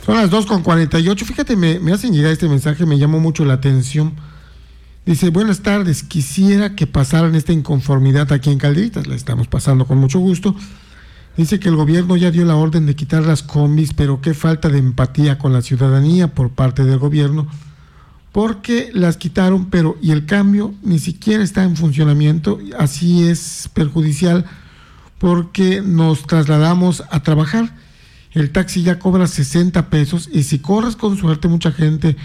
Son las 2:48. Fíjate, me hacen llegar este mensaje, me llamó mucho la atención. Dice, buenas tardes, quisiera que pasaran esta inconformidad aquí en Calderitas, la estamos pasando con mucho gusto. Dice que el gobierno ya dio la orden de quitar las combis, pero qué falta de empatía con la ciudadanía por parte del gobierno, porque las quitaron, pero y el cambio ni siquiera está en funcionamiento. Así es perjudicial porque nos trasladamos a trabajar. El taxi ya cobra 60 pesos y si corres con suerte, mucha gente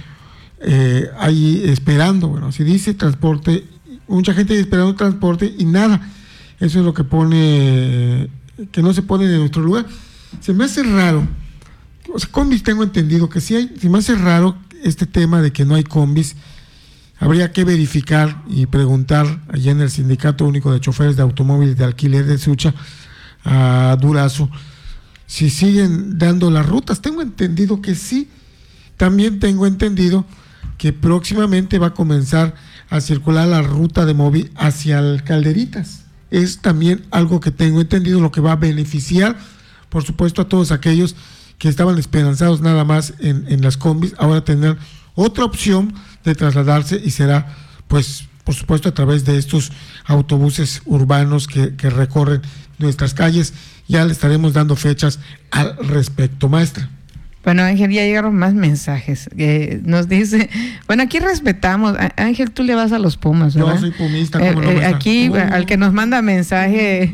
ahí esperando, bueno, si dice transporte, mucha gente esperando transporte y nada. Eso es lo que pone, que no se pone en nuestro lugar. Se me hace raro, o sea, combis tengo entendido que sí hay, se me hace raro este tema de que no hay combis. Habría que verificar y preguntar allá en el Sindicato Único de Choferes de Automóviles de Alquiler de Sucha, a Durazo, si siguen dando las rutas. Tengo entendido que sí. También tengo entendido que próximamente va a comenzar a circular la ruta de móvil hacia el Calderitas. Es también algo que tengo entendido, lo que va a beneficiar, por supuesto, a todos aquellos que estaban esperanzados nada más en las combis, ahora tener otra opción de trasladarse, y será, pues, por supuesto, a través de estos autobuses urbanos que recorren nuestras calles. Ya le estaremos dando fechas al respecto, maestra. Bueno, Ángel, ya llegaron más mensajes. Nos dice, bueno, aquí respetamos. Ángel, tú le vas a los Pumas, ¿verdad? Yo soy pumista, ¿cómo no, maestra? Aquí, al que nos manda mensaje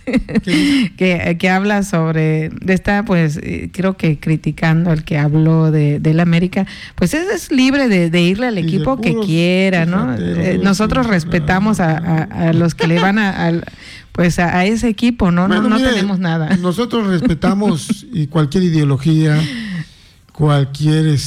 que habla sobre, está creo que criticando al que habló del América, pues es libre de irle al equipo que quiera, ¿no? Nosotros respetamos a los que le van a ese equipo, ¿no? Bueno, no tenemos nada. Nosotros respetamos y cualquier ideología, cualquier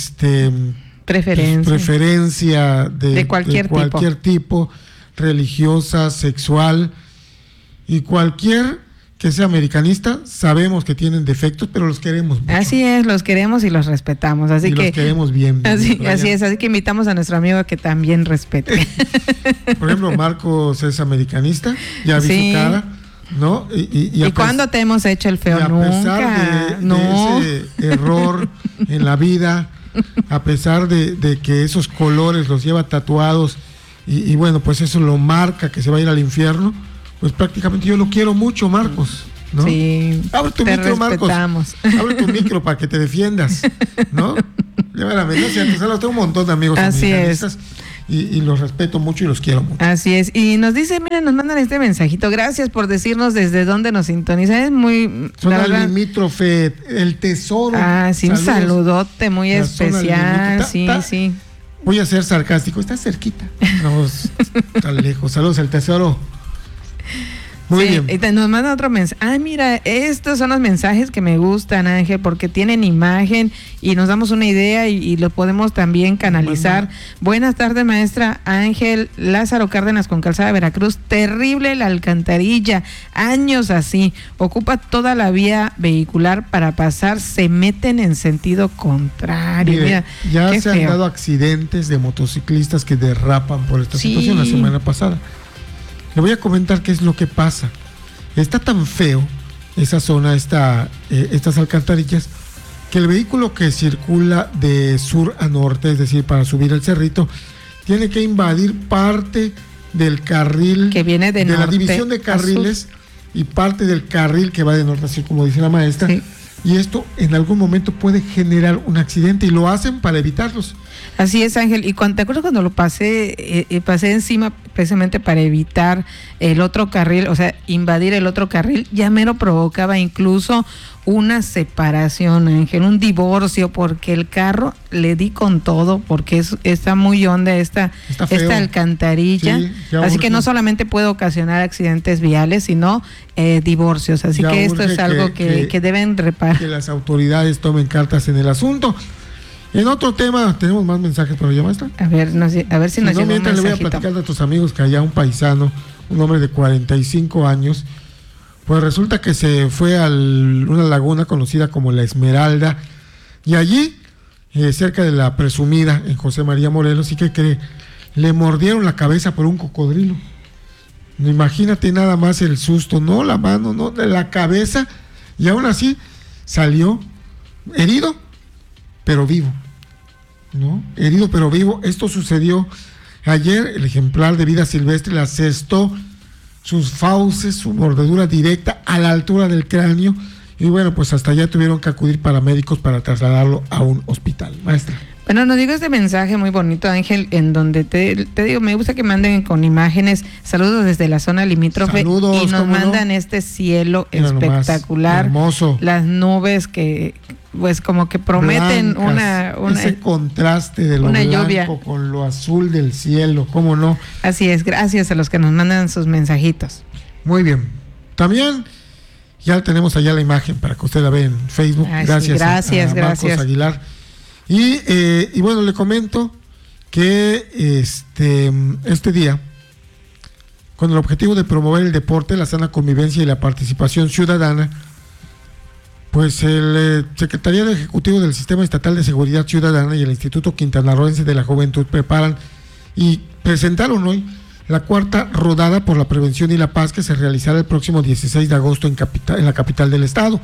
preferencia de cualquier tipo, religiosa, sexual, y cualquier que sea americanista. Sabemos que tienen defectos, pero los queremos mucho. Así es, los queremos y los respetamos. Así que los queremos bien. Así es, así que invitamos a nuestro amigo a que también respete. Por ejemplo, Marcos es americanista, ya vi su cara, ¿no? ¿Y cuándo te hemos hecho el feo? Nunca. A pesar de ese error en la vida, a pesar de que esos colores los lleva tatuados, y bueno, pues eso lo marca que se va a ir al infierno, pues prácticamente yo lo quiero mucho, Marcos, ¿no? Sí, abre tu micro, Marcos. Abre tu micro para que te defiendas, ¿no? Tengo un montón de amigos americanistas. Y los respeto mucho y los quiero mucho. Así es. Y nos dice, miren, nos mandan este mensajito. Gracias por decirnos desde dónde nos sintonizan. Es muy... Zona limítrofe, El Tesoro. Sí, saludos. Un saludote muy especial. Sí. Voy a ser sarcástico. Está cerquita. No, está lejos. Saludos al Tesoro. Muy bien. Y nos manda otro mensaje. Mira, estos son los mensajes que me gustan, Ángel, porque tienen imagen y nos damos una idea y lo podemos también canalizar. Buenas tardes, maestra. Ángel Lázaro Cárdenas con Calzada Veracruz. Terrible la alcantarilla. Años así. Ocupa toda la vía vehicular para pasar. Se meten en sentido contrario. Mira, ya se han dado accidentes de motociclistas que derrapan por esta situación la semana pasada. Le voy a comentar qué es lo que pasa. Está tan feo esa zona, estas alcantarillas, que el vehículo que circula de sur a norte, es decir, para subir el cerrito, tiene que invadir parte del carril que viene de la división de carriles y parte del carril que va de norte a sur, como dice la maestra. Sí. Y esto en algún momento puede generar un accidente y lo hacen para evitarlos. Así es, Ángel. Y te acuerdas cuando lo pasé encima precisamente para evitar el otro carril, o sea, invadir el otro carril, ya mero provocaba incluso una separación, Ángel, un divorcio, porque el carro le di con todo, porque está muy honda esta alcantarilla. Sí, así que no solamente puede ocasionar accidentes viales, sino divorcios. Así que esto es algo que deben reparar. Que las autoridades tomen cartas en el asunto. En otro tema, tenemos más mensajes por allá, maestra. A ver si nos llega un mensajito. Mientras le voy a platicar a tus amigos que allá un paisano, un hombre de 45 años, pues resulta que se fue a una laguna conocida como La Esmeralda, y allí, cerca de la Presumida, en José María Morelos, y que le mordieron la cabeza por un cocodrilo. Imagínate nada más el susto, no la mano, no, de la cabeza, y aún así salió herido, pero vivo, ¿no? Herido pero vivo. Esto sucedió ayer. El ejemplar de vida silvestre le asestó sus fauces, su mordedura directa a la altura del cráneo, y bueno, pues hasta allá tuvieron que acudir paramédicos para trasladarlo a un hospital. Maestra. Bueno, nos digo este mensaje muy bonito, Ángel, en donde te digo, me gusta que manden con imágenes, saludos desde la zona limítrofe. Saludos, y nos mandan este cielo espectacular, hermoso. Las nubes que pues como que prometen blancas, una ese contraste de lo blanco lluvia con lo azul del cielo, ¿cómo no? Así es, gracias a los que nos mandan sus mensajitos. Muy bien. También ya tenemos allá la imagen para que usted la vea en Facebook. Gracias a Marcos Aguilar. Y bueno, le comento que este día, con el objetivo de promover el deporte, la sana convivencia y la participación ciudadana, pues el Secretariado Ejecutivo del Sistema Estatal de Seguridad Ciudadana y el Instituto Quintanarroense de la Juventud preparan y presentaron hoy la cuarta rodada por la prevención y la paz, que se realizará el próximo 16 de agosto en la capital del estado.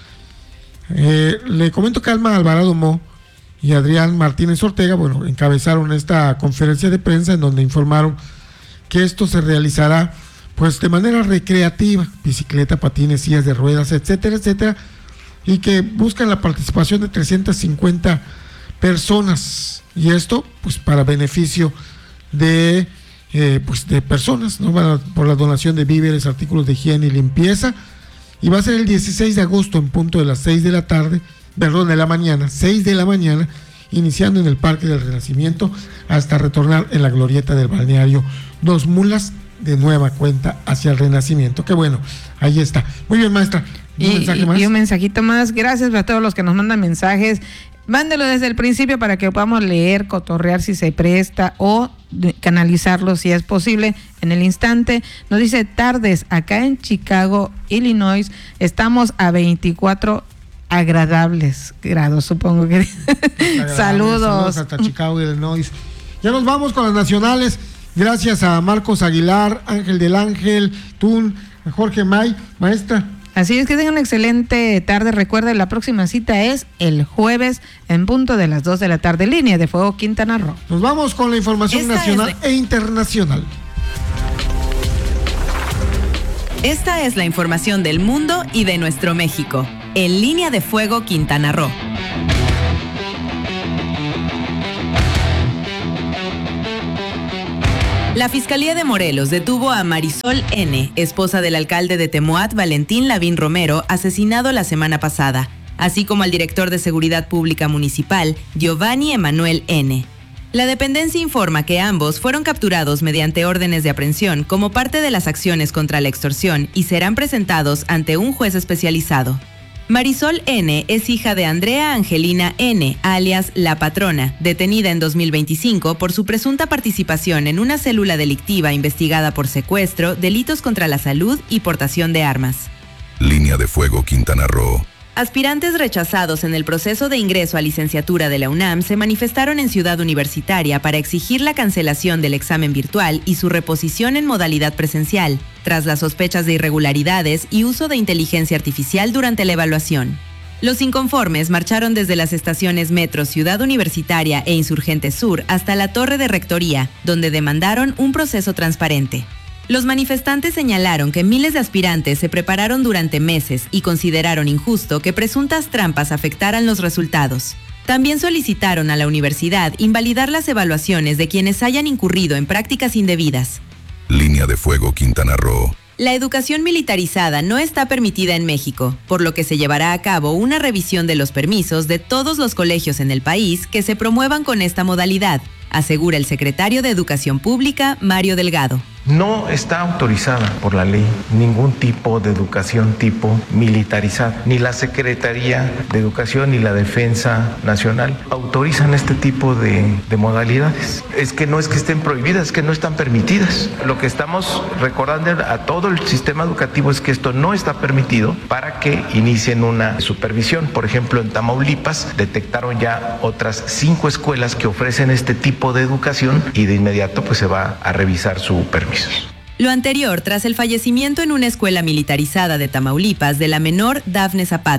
Le comento que Alma Alvarado Mo y Adrián Martínez Ortega, bueno, encabezaron esta conferencia de prensa en donde informaron que esto se realizará pues de manera recreativa, bicicleta, patines, sillas de ruedas, etcétera, etcétera, y que buscan la participación de 350 personas, y esto pues para beneficio de personas, ¿no? Por la donación de víveres, artículos de higiene y limpieza, y va a ser el 16 de agosto en punto de las 6 de la tarde, de la mañana, 6 de la mañana, iniciando en el Parque del Renacimiento hasta retornar en la glorieta del balneario Dos Mulas, de nueva cuenta hacia el Renacimiento. Qué bueno, ahí está. Muy bien, maestra. ¿Un mensaje más? Y un mensajito más. Gracias a todos los que nos mandan mensajes. Mándelo desde el principio para que podamos leer, cotorrear si se presta, o canalizarlo si es posible en el instante. Nos dice: tardes, acá en Chicago, Illinois, estamos a 24 agradables grados, supongo que. Saludos hasta Chicago, Illinois. Ya nos vamos con las nacionales. Gracias a Marcos Aguilar, Ángel del Ángel, Tun, Jorge May. Maestra. Así es, que tengan una excelente tarde. Recuerden, la próxima cita es el jueves en punto de las 2 de la tarde. Línea de Fuego, Quintana Roo. Nos vamos con la información nacional e internacional. Esta es la información del mundo y de nuestro México. En Línea de Fuego, Quintana Roo. La Fiscalía de Morelos detuvo a Marisol N., esposa del alcalde de Temoat, Valentín Lavín Romero, asesinado la semana pasada, así como al director de Seguridad Pública Municipal, Giovanni Emanuel N. La dependencia informa que ambos fueron capturados mediante órdenes de aprehensión como parte de las acciones contra la extorsión y serán presentados ante un juez especializado. Marisol N. es hija de Andrea Angelina N., alias La Patrona, detenida en 2025 por su presunta participación en una célula delictiva investigada por secuestro, delitos contra la salud y portación de armas. Línea de Fuego, Quintana Roo. Aspirantes rechazados en el proceso de ingreso a licenciatura de la UNAM se manifestaron en Ciudad Universitaria para exigir la cancelación del examen virtual y su reposición en modalidad presencial, tras las sospechas de irregularidades y uso de inteligencia artificial durante la evaluación. Los inconformes marcharon desde las estaciones Metro Ciudad Universitaria e Insurgente Sur hasta la Torre de Rectoría, donde demandaron un proceso transparente. Los manifestantes señalaron que miles de aspirantes se prepararon durante meses y consideraron injusto que presuntas trampas afectaran los resultados. También solicitaron a la universidad invalidar las evaluaciones de quienes hayan incurrido en prácticas indebidas. Línea de Fuego, Quintana Roo. La educación militarizada no está permitida en México, por lo que se llevará a cabo una revisión de los permisos de todos los colegios en el país que se promuevan con esta modalidad, asegura el secretario de Educación Pública, Mario Delgado. No está autorizada por la ley ningún tipo de educación tipo militarizada. Ni la Secretaría de Educación ni la Defensa Nacional autorizan este tipo de modalidades. Es que no es que estén prohibidas, es que no están permitidas. Lo que estamos recordando a todo el sistema educativo es que esto no está permitido para que inicien una supervisión. Por ejemplo, en Tamaulipas detectaron ya otras 5 escuelas que ofrecen este tipo de educación y de inmediato pues se va a revisar su permiso. Lo anterior tras el fallecimiento en una escuela militarizada de Tamaulipas de la menor Dafne Zapata,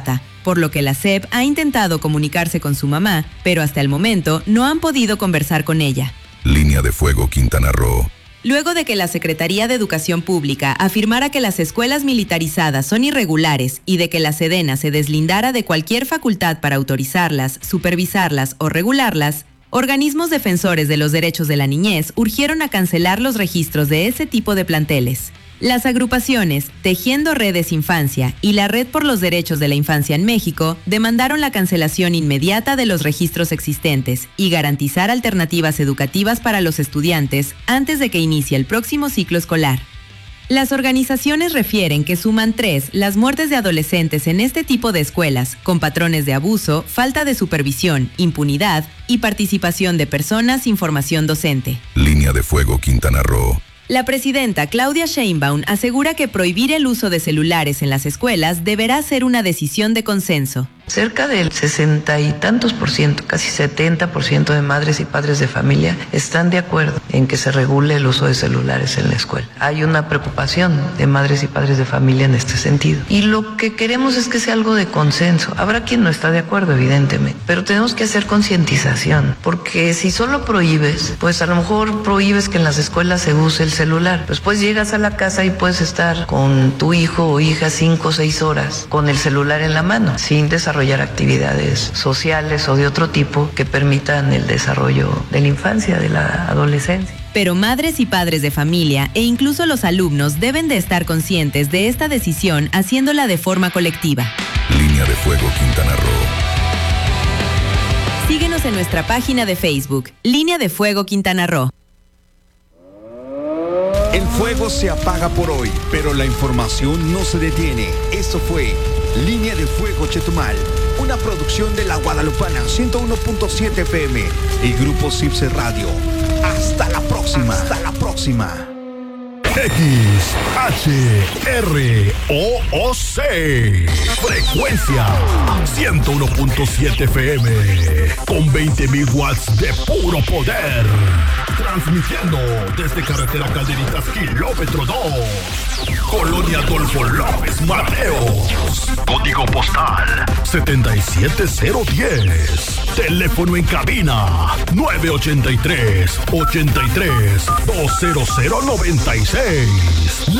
por lo que la SEP ha intentado comunicarse con su mamá, pero hasta el momento no han podido conversar con ella. Línea de fuego Quintana Roo. Luego de que la Secretaría de Educación Pública afirmara que las escuelas militarizadas son irregulares y de que la Sedena se deslindara de cualquier facultad para autorizarlas, supervisarlas o regularlas, organismos defensores de los derechos de la niñez urgieron a cancelar los registros de ese tipo de planteles. Las agrupaciones Tejiendo Redes Infancia y la Red por los Derechos de la Infancia en México demandaron la cancelación inmediata de los registros existentes y garantizar alternativas educativas para los estudiantes antes de que inicie el próximo ciclo escolar. Las organizaciones refieren que suman 3 las muertes de adolescentes en este tipo de escuelas, con patrones de abuso, falta de supervisión, impunidad y participación de personas sin formación docente. Línea de fuego Quintana Roo. La presidenta Claudia Sheinbaum asegura que prohibir el uso de celulares en las escuelas deberá ser una decisión de consenso. Cerca del 60 y tantos %, casi 70% de madres y padres de familia están de acuerdo en que se regule el uso de celulares en la escuela. Hay una preocupación de madres y padres de familia en este sentido. Y lo que queremos es que sea algo de consenso. Habrá quien no está de acuerdo, evidentemente, pero tenemos que hacer concientización, porque si solo prohíbes, pues a lo mejor prohíbes que en las escuelas se use el celular. Después llegas a la casa y puedes estar con tu hijo o hija 5 o 6 horas con el celular en la mano, sin desarrollar actividades sociales o de otro tipo que permitan el desarrollo de la infancia, de la adolescencia. Pero madres y padres de familia e incluso los alumnos deben de estar conscientes de esta decisión haciéndola de forma colectiva. Línea de fuego Quintana Roo. Síguenos en nuestra página de Facebook, Línea de Fuego Quintana Roo. El fuego se apaga por hoy, pero la información no se detiene. Eso fue Línea de Fuego Chetumal, una producción de la Guadalupana 101.7 FM y Grupo Cipse Radio. Hasta la próxima. Hasta la próxima. XHROOC. Frecuencia 101.7 FM. Con 20.000 watts de puro poder. Transmitiendo desde carretera Calderitas, kilómetro 2. Colonia Adolfo López Mateos. Código postal 77010. Teléfono en cabina 983-83-20096.